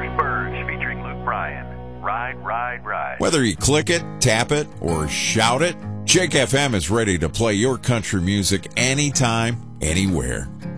Bruce Burge featuring Luke Bryan. Ride, ride, ride. Whether you click it, tap it, or shout it, Jake FM is ready to play your country music anytime, anywhere.